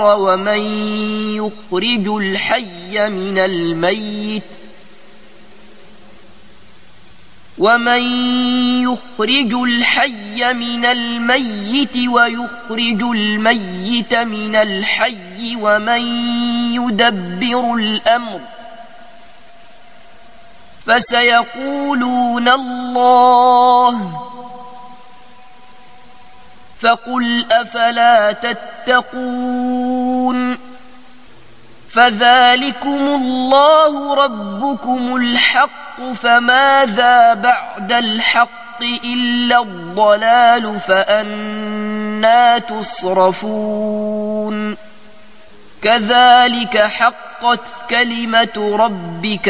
ومن يخرج الحي من الميت ويخرج الميت من الحي ومن يدبر الأمر فسيقولون الله فقل أفلا تتقون فذلكم الله ربكم الحق فماذا بعد الحق إلا الضلال فأنى تصرفون كذلك حقت كلمة ربك